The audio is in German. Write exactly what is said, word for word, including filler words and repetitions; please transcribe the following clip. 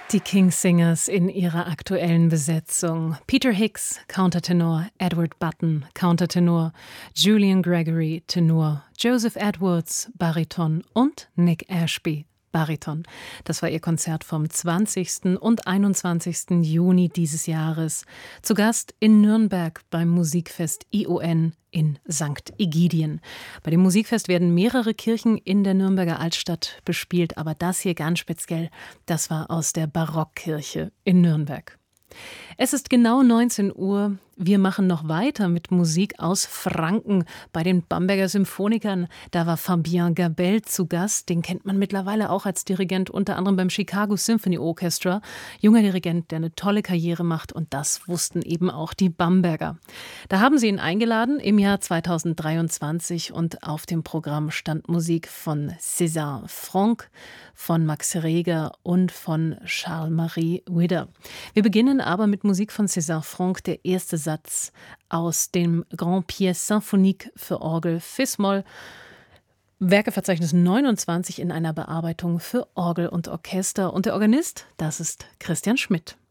Die Kingsingers in ihrer aktuellen Besetzung. Peter Hicks, Countertenor, Edward Button, Countertenor, Julian Gregory, Tenor, Joseph Edwards, Bariton und Nick Ashby, Bariton. Das war ihr Konzert vom zwanzigsten und einundzwanzigsten Juni dieses Jahres. Zu Gast in Nürnberg beim Musikfest I O N in Sankt Egidien. Bei dem Musikfest werden mehrere Kirchen in der Nürnberger Altstadt bespielt, aber das hier ganz speziell, das war aus der Barockkirche in Nürnberg. Es ist genau neunzehn Uhr. Wir machen noch weiter mit Musik aus Franken bei den Bamberger Symphonikern. Da war Fabien Gabel zu Gast. Den kennt man mittlerweile auch als Dirigent, unter anderem beim Chicago Symphony Orchestra. Junger Dirigent, der eine tolle Karriere macht, und das wussten eben auch die Bamberger. Da haben sie ihn eingeladen im Jahr zweitausenddreiundzwanzig und auf dem Programm stand Musik von César Franck, von Max Reger und von Charles-Marie Widder. Wir beginnen aber mit Musik von César Franck, der erste Satz aus dem Grand Pièce Symphonique für Orgel Fis-Moll, Werkeverzeichnis neunundzwanzig in einer Bearbeitung für Orgel und Orchester. Und der Organist, das ist Christian Schmidt.